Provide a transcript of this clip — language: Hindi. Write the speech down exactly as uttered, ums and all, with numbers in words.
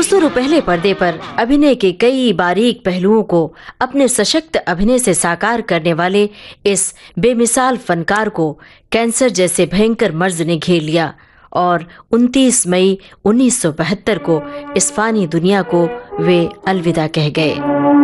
सुरु पहले पर्दे पर अभिनय के कई बारीक पहलुओं को अपने सशक्त अभिनय से साकार करने वाले इस बेमिसाल फनकार को कैंसर जैसे भयंकर मर्ज ने घेर लिया और उनतीस मई उन्नीस सौ बहत्तर को इस फानी दुनिया को वे अलविदा कह गए।